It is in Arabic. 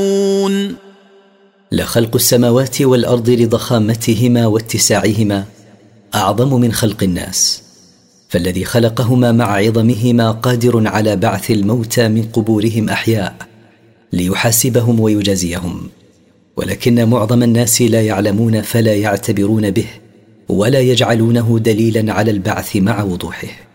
لخلق السماوات والأرض لضخامتهما واتساعهما أعظم من خلق الناس، فالذي خلقهما مع عظمهما قادر على بعث الموتى من قبورهم أحياء ليحاسبهم ويجازيهم، ولكن معظم الناس لا يعلمون فلا يعتبرون به ولا يجعلونه دليلا على البعث مع وضوحه.